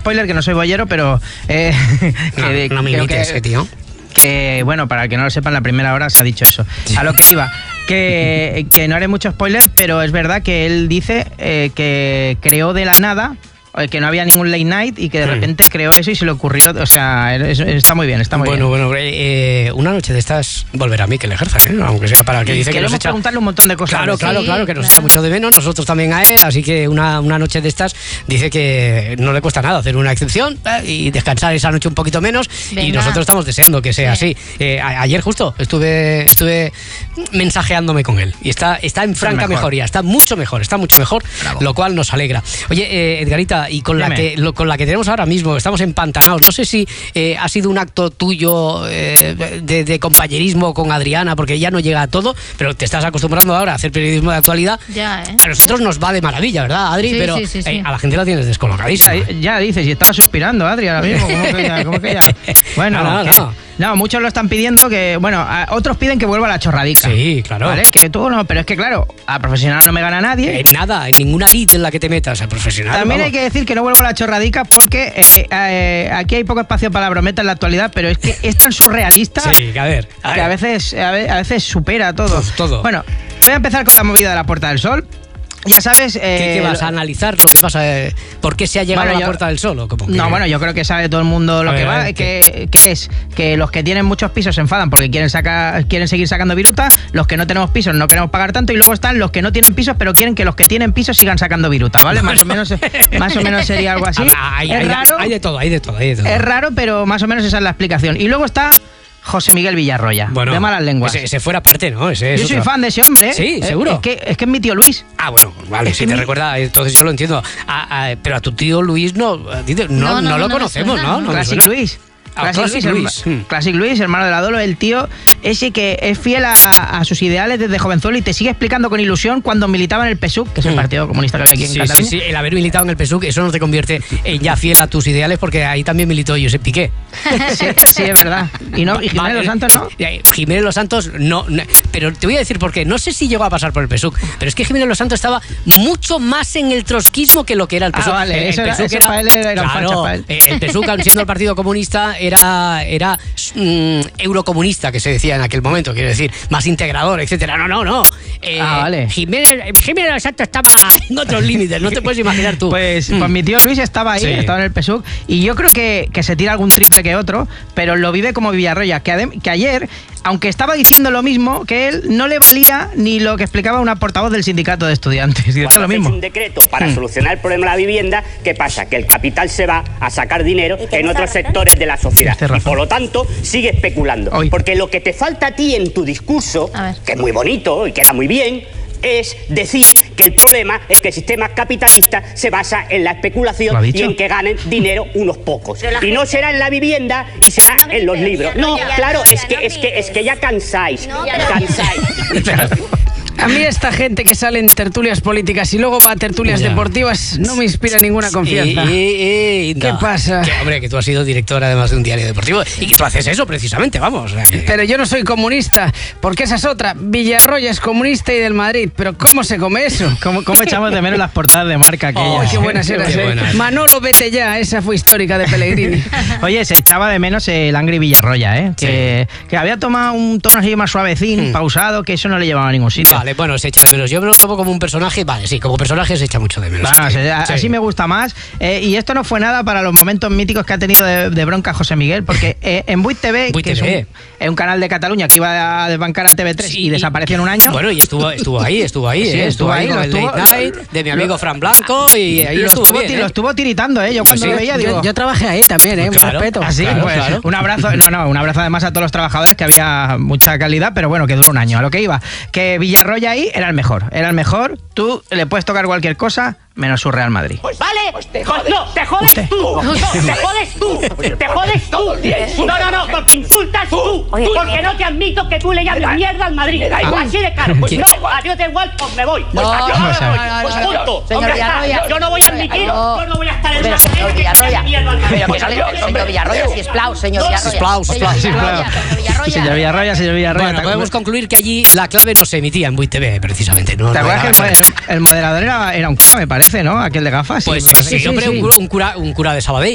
spoiler, que no soy boyero, pero... no me imites, tío. Que, bueno, para que no lo sepan, la primera hora se ha dicho eso. A lo que iba, que no haré mucho spoiler, pero es verdad que él dice que creó de la nada, que no había ningún late night y que de repente creó eso y se le ocurrió, o sea, está muy bien, está muy bien. Bueno, una noche de estas volverá a mí que le ejerza, aunque sea para que dice que nos echa... preguntarle un montón de cosas. Claro, que nos echa mucho de menos, nosotros también a él, así que una noche de estas dice que no le cuesta nada hacer una excepción y descansar esa noche un poquito menos. Venga. Y nosotros estamos deseando que sea así. Ayer justo estuve mensajeándome con él y está en franca mejoría, está mucho mejor, Bravo. Lo cual nos alegra. Oye, Edgarita, y con la que tenemos ahora mismo, estamos empantanados. No sé si ha sido un acto tuyo de compañerismo con Adriana, porque ya no llega a todo, pero te estás acostumbrando ahora a hacer periodismo de actualidad. Ya, A nosotros nos va de maravilla, ¿verdad, Adri? Sí, pero sí. A la gente la tienes descolocadísima. Ya dices, y estaba suspirando, Adri, ahora mismo. ¿Cómo que ya? Bueno, no, muchos lo están pidiendo que... Bueno, otros piden que vuelva a la chorradica. Sí, claro. ¿Vale? Que tú no, pero es que claro, a profesional no me gana nadie. En nada, en ninguna lid en la que te metas, a profesional. También hay que decir que no vuelvo a la chorradica porque aquí hay poco espacio para la brometa en la actualidad, pero es que es tan surrealista que a veces supera todo. Todo. Bueno, voy a empezar con la movida de la Puerta del Sol. Ya sabes... ¿Qué vas a analizar? Lo que pasa, ¿por qué se ha llegado a la Puerta del Sol? No, yo creo que sabe todo el mundo lo que va. Que es que los que tienen muchos pisos se enfadan porque quieren seguir sacando viruta, los que no tenemos pisos no queremos pagar tanto, y luego están los que no tienen pisos pero quieren que los que tienen pisos sigan sacando viruta, ¿vale? Más o menos sería algo así. Es raro. Hay de todo. Es raro, pero más o menos esa es la explicación. Y luego está José Miguel Villarroya, de malas lenguas. Ese fuera parte, ¿no? Yo soy fan de ese hombre, ¿eh? Sí, seguro. Es que es mi tío Luis. Bueno, vale, si te recuerda, entonces yo lo entiendo. Pero a tu tío Luis no lo conocemos, ¿no? Classic Luis. Classic Luis, hermano de la Dolo, el tío ese que es fiel a sus ideales desde jovenzuelo y te sigue explicando con ilusión cuando militaba en el PSUC, que es el Partido Comunista que había aquí en Cataluña. Sí, el haber militado en el PSUC, eso no te convierte en ya fiel a tus ideales, porque ahí también militó Josep Piqué. Sí, es verdad. ¿Y Jiménez Los Santos no? Jiménez Los Santos no, pero te voy a decir por qué. No sé si llegó a pasar por el PSUC, pero es que Jiménez Los Santos estaba mucho más en el trotskismo que lo que era el PSUC. Vale, eso para él era un facha para él. El PSUC, siendo el Partido Comunista, era eurocomunista, que se decía en aquel momento, quiero decir, más integrador, etcétera. No. Vale. Jiménez Los Santos estaba en otros límites, no te puedes imaginar tú. Pues mi tío Luis estaba ahí, estaba en el PSUC, y yo creo que se tira algún triple que otro, pero lo vive como Villarroya, que ayer, aunque estaba diciendo lo mismo que él, no le valía ni lo que explicaba una portavoz del sindicato de estudiantes. Y decía lo mismo. Un decreto para solucionar el problema de la vivienda, ¿qué pasa? Que el capital se va a sacar dinero en otros sectores de la sociedad. Y por lo tanto, sigue especulando. Porque lo que te falta a ti en tu discurso, que es muy bonito y queda muy bien, es decir que el problema es que el sistema capitalista se basa en la especulación y en que ganen dinero unos pocos. Y no será en la vivienda y será en los libros. No, claro, es que ya cansáis. A mí esta gente que sale en tertulias políticas y luego va a tertulias deportivas no me inspira ninguna confianza. ¿Qué pasa? Hombre, que tú has sido director además de un diario deportivo y que tú haces eso precisamente, vamos. Pero yo no soy comunista, porque esa es otra. Villarroya es comunista y del Madrid, pero ¿cómo se come eso? ¿Cómo echamos de menos las portadas de Marca aquellas? Qué buenas eran. Manolo, vete ya, esa fue histórica de Pellegrini. Oye, se echaba de menos el Angry Villarroya, que había tomado un tono así más suavecín, pausado, que eso no le llevaba a ningún sitio. Vale, bueno, se echa de menos. Yo me lo tomo como un personaje, como personaje se echa mucho de menos. Así me gusta más. Y esto no fue nada para los momentos míticos que ha tenido de bronca José Miguel, porque en Buit TV, es un canal de Cataluña que iba a desbancar a TV3 y desapareció en un año. Bueno, y estuvo ahí. Estuvo ahí con el Late Night de mi amigo Fran Blanco, y ahí estuvo bien. Lo estuvo tiritando, yo cuando lo veía, digo... Yo trabajé ahí también, un respeto. Así, claro. Un abrazo además a todos los trabajadores, que había mucha calidad, pero bueno, que duró un año. A lo que iba, que Villarroya ahí era el mejor. Tú le puedes tocar cualquier cosa menos su Real Madrid. ¿Vale? Te jodes tú. Te jodes tú. No, porque insultas tú. Porque no te admito que tú le llames mierda al Madrid. Así de caro. Pues no, adiós, da igual, pues me voy. Pues punto. Yo no voy a admitir, yo no voy a estar en una cadena que llame mierda al Madrid. Señor Villarroya, sisplau, señor Villarroya. Señor Villarroya. Bueno, podemos concluir que allí la clave no se emitía en Buit TV, precisamente. ¿Te acuerdas que el moderador era un cura, me parece, ¿no? Aquel de gafas. Pues sí, hombre, un cura de Sabadell.